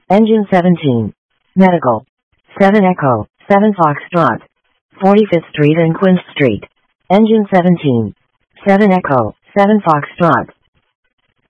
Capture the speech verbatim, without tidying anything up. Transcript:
Engine seventeen. Medical. seven Echo, seven Foxtrot. forty-fifth Street and Quince Street. Engine seventeen. seven Echo, seven Foxtrot.